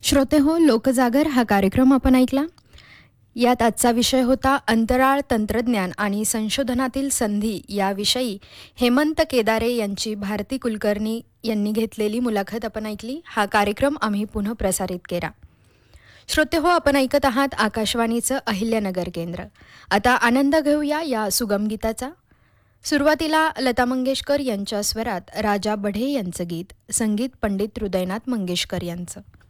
श्रोते हो, लोकजागर हा कार्यक्रम आपण ऐकला. यात आजचा विषय होता अंतराळ तंत्रज्ञान आणि संशोधनातील संधी याविषयी हेमंत केदारे यांची भारती कुलकर्णी यांनी घेतलेली मुलाखत आपण ऐकली. हा कार्यक्रम आम्ही पुन्हा प्रसारित केला. श्रोते हो, आपण ऐकत आहात आकाशवाणीचं अहिल्यानगर केंद्र. आता आनंद घेऊया या सुगम गीताचा. सुरुवातीला लता मंगेशकर यांच्या स्वरात राजा बढे यांचं गीत, संगीत पंडित हृदयनाथ मंगेशकर यांचं.